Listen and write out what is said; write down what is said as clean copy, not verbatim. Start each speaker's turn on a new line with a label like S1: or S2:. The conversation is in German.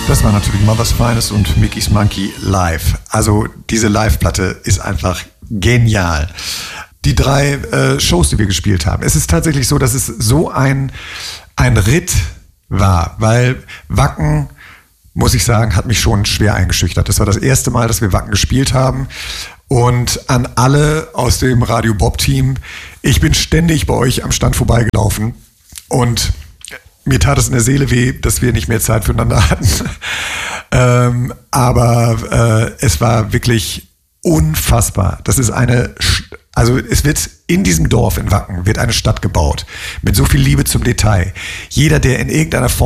S1: Das war natürlich Mother's Finest und Mickey's Monkey live. Also diese Live-Platte ist einfach genial. Die 3 Shows, die wir gespielt haben. Es ist tatsächlich so, dass es so ein Ritt war, weil Wacken, muss ich sagen, hat mich schon schwer eingeschüchtert. Das war das erste Mal, dass wir Wacken gespielt haben. Und an alle aus dem Radio Bob-Team, ich bin ständig bei euch am Stand vorbeigelaufen und mir tat es in der Seele weh, dass wir nicht mehr Zeit füreinander hatten. Aber es war wirklich unfassbar. Das ist also es wird in diesem Dorf in Wacken wird eine Stadt gebaut mit so viel Liebe zum Detail. Jeder, der in irgendeiner Form